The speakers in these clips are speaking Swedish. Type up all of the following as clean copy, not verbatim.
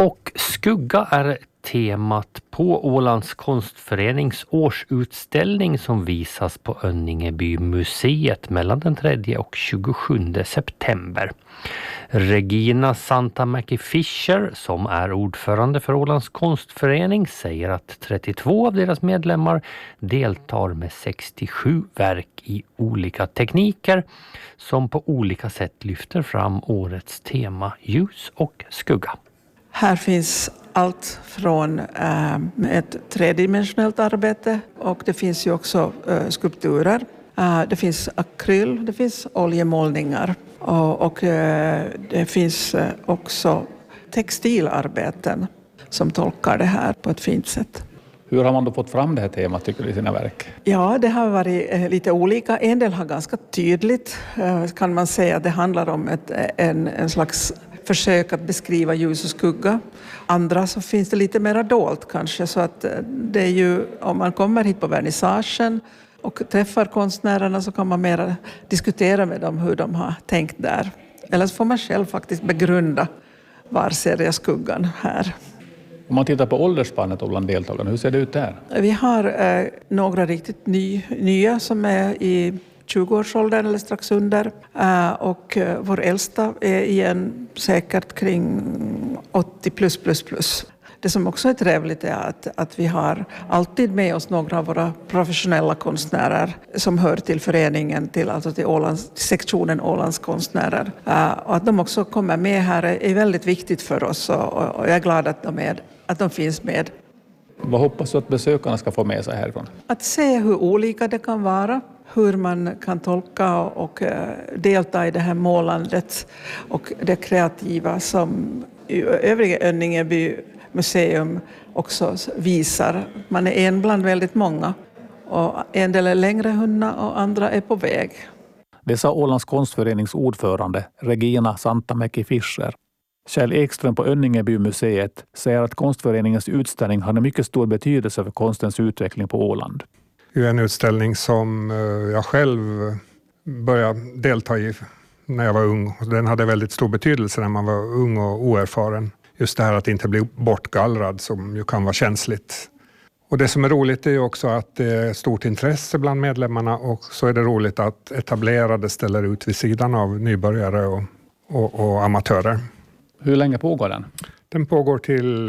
och skugga är temat på Ålands konstförenings årsutställning som visas på Önningeby museet mellan den 3 och 27 september. Regina Santamäki Fischer, som är ordförande för Ålands konstförening, säger att 32 av deras medlemmar deltar med 67 verk i olika tekniker som på olika sätt lyfter fram årets tema ljus och skugga. Här finns allt från ett tredimensionellt arbete och det finns ju också skulpturer. Det finns akryl, det finns oljemålningar och det finns också textilarbeten som tolkar det här på ett fint sätt. Hur har man då fått fram det här temat tycker du i sina verk? Ja, det har varit lite olika. En del har ganska tydligt kan man säga att det handlar om en slags försök att beskriva ljus och skugga. Andra så finns det lite mer dolt kanske, så att det är ju, om man kommer hit på vernissagen och träffar konstnärerna så kan man mer diskutera med dem hur de har tänkt där. Eller så får man själv faktiskt begrunda var ser jag skuggan här. Om man tittar på åldersspannet bland deltagarna, hur ser det ut där? Vi har några riktigt nya som är i 20-årsåldern eller strax under. Och vår äldsta är igen säkert kring 80 plus. Det som också är trevligt är att vi har alltid med oss några av våra professionella konstnärer som hör till föreningen, till sektionen Ålands konstnärer. Och att de också kommer med här är väldigt viktigt för oss och jag är glad att de finns med. Vad hoppas du att besökarna ska få med sig härifrån? Att se hur olika det kan vara, hur man kan tolka och delta i det här målandet och det kreativa som övriga Önningeby museum också visar. Man är en bland väldigt många och en del är längre hunna och andra är på väg. Det sa Ålands konstförenings ordförande Regina Santamäki Fischer. Kjell Ekström på Önningeby museet säger att konstföreningens utställning har en mycket stor betydelse för konstens utveckling på Åland. Det är en utställning som jag själv började delta i när jag var ung. Den hade väldigt stor betydelse när man var ung och oerfaren. Just det här att inte bli bortgallrad som ju kan vara känsligt. Och det som är roligt är ju också att det är stort intresse bland medlemmarna och så är det roligt att etablerade ställer ut vid sidan av nybörjare och amatörer. Hur länge pågår den? Den pågår till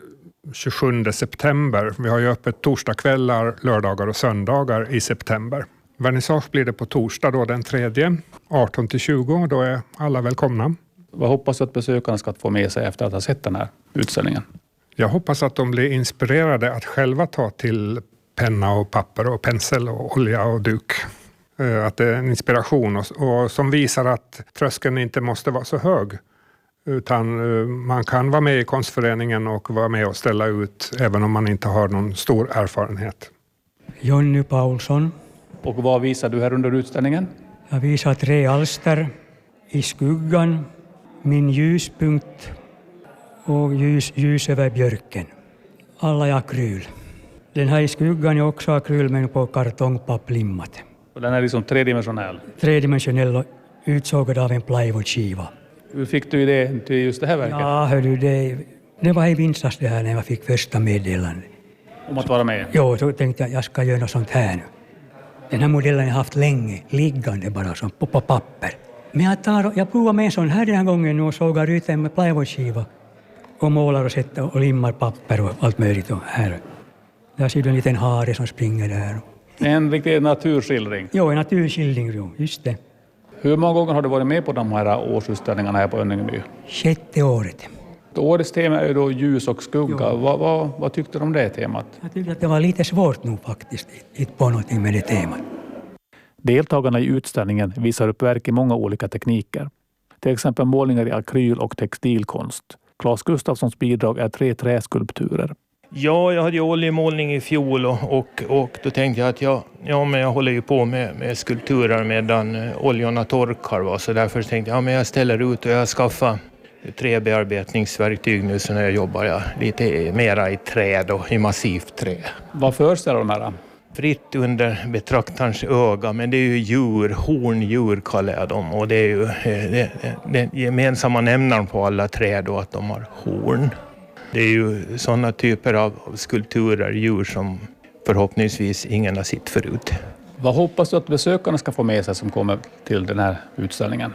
27 september. Vi har ju öppet torsdagskvällar, lördagar och söndagar i september. Vernissage blir det på torsdag då den 3, 18-20. Då är alla välkomna. Vad hoppas du att besökarna ska få med sig efter att ha sett den här utställningen? Jag hoppas att de blir inspirerade att själva ta till penna och papper och pensel och olja och duk. Att det är en inspiration och som visar att tröskeln inte måste vara så hög. Utan man kan vara med i konstföreningen och vara med och ställa ut även om man inte har någon stor erfarenhet. Jonny Paulsson. Och vad visar du här under utställningen? Jag visar 3 alster. I skuggan, min ljuspunkt och ljus över björken. Alla är akryl. Den här i skuggan är också akryl men på kartongpapp limmat. Och den är liksom tredimensionell? Tredimensionell och utsågad av en plywoodskiva. Hur fick du idén till just det här verket? Ja, hördu, det var i vintras det här när jag fick första meddelande. Om att vara med? Jo, så tänkte jag ska göra något sånt här nu. Den här modellen har jag haft länge, liggande bara som på papper. Men jag provar med en sån här den här gången och sågar ut en med plywoodskiva. Och målar och sätter och limmar papper och allt möjligt. Och här. Där ser du en liten hare som springer där. En riktig naturskildring? Jo, en naturskildring, just det. Hur många gånger har du varit med på de här årsutställningarna här på Önningeby? 6:e året. Årets tema är då ljus och skugga. Vad tyckte du om det temat? Jag tyckte att det var lite svårt nog faktiskt att på någonting med det temat. Deltagarna i utställningen visar upp verk i många olika tekniker. Till exempel målningar i akryl och textilkonst. Claes Gustafssons bidrag är 3 träskulpturer. Ja, jag hade ju oljemålning i fjol och då tänkte jag att men jag håller ju på med skulpturer medan oljorna torkar. Va? Så därför tänkte jag jag ställer ut och jag skaffar träbearbetningsverktyg nu så när jag jobbar lite mera i trä då, i massivt trä. Vad föreställer de här? Fritt under betraktarens öga, men det är ju djur, horndjur kallar jag dem. Och det är ju den gemensamma nämnaren på alla träd då att de har horn. Det är ju sådana typer av skulpturer, djur som förhoppningsvis ingen har sett förut. Vad hoppas du att besökarna ska få med sig som kommer till den här utställningen?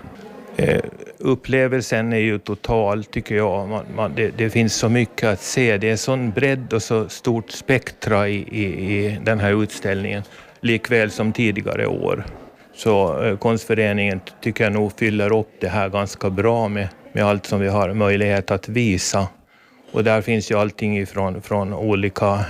Upplevelsen är ju total, tycker jag. Det finns så mycket att se. Det är sån bredd och så stort spektra i den här utställningen. Likväl som tidigare år. Så konstföreningen tycker jag nog fyller upp det här ganska bra med allt som vi har möjlighet att visa. Och där finns ju allting från olika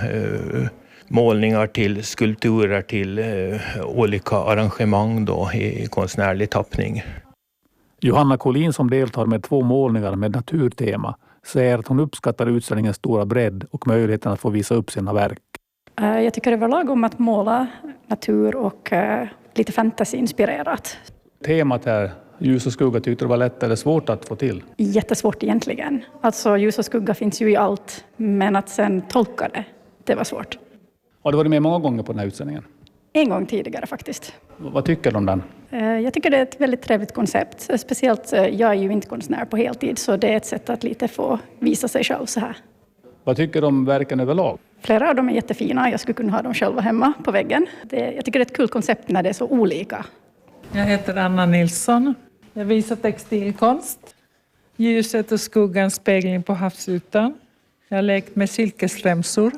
målningar till skulpturer till olika arrangemang då i konstnärlig tappning. Johanna Collin som deltar med 2 målningar med naturtema säger att hon uppskattar utställningens stora bredd och möjligheten att få visa upp sina verk. Jag tycker överlag om att måla natur och lite fantasy-inspirerat. Temat är ljus och skugga, tyckte du var lätt eller svårt att få till? Jättesvårt egentligen. Alltså ljus och skugga finns ju i allt, men att sen tolka det var svårt. Har du varit med många gånger på den här utställningen? En gång tidigare faktiskt. Vad tycker du om den? Jag tycker det är ett väldigt trevligt koncept. Speciellt, jag är ju inte konstnär på heltid, så det är ett sätt att lite få visa sig själv så här. Vad tycker du om verken överlag? Flera av dem är jättefina. Jag skulle kunna ha dem själva hemma på väggen. Jag tycker det är ett kul koncept när det är så olika. Jag heter Anna Nilsson. Jag visar textilkonst. Ljuset och skuggans spegling på havsytan. Jag har lekt med silkesremsor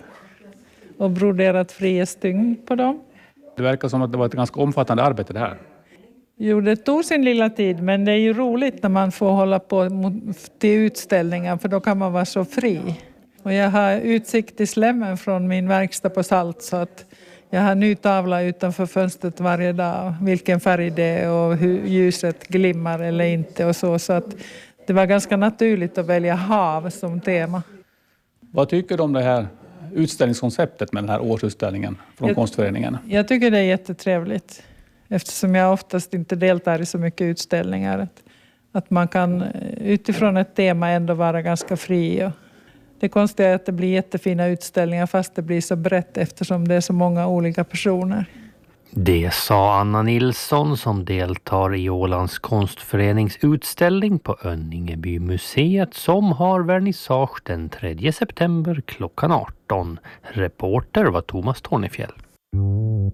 och broderat fria stygn på dem. Det verkar som att det var ett ganska omfattande arbete det här. Jo, det tog sin lilla tid, men det är ju roligt när man får hålla på till utställningar, för då kan man vara så fri. Och jag har utsikt till Slemmen från min verkstad på Salt, så att jag har ny tavla utanför fönstret varje dag, vilken färg det är och hur ljuset glimmar eller inte och så att det var ganska naturligt att välja hav som tema. Vad tycker du om det här utställningskonceptet med den här årsutställningen från konstföreningen? Jag tycker det är jättetrevligt, eftersom jag oftast inte deltar i så mycket utställningar. Att man kan utifrån ett tema ändå vara ganska fri. Och det konstiga är att det blir jättefina utställningar fast det blir så brett eftersom det är så många olika personer. Det sa Anna Nilsson som deltar i Ålands konstförenings utställning på Önningebymuseet som har vernissage den 3 september klockan 18. Reporter var Thomas Tornefjäll.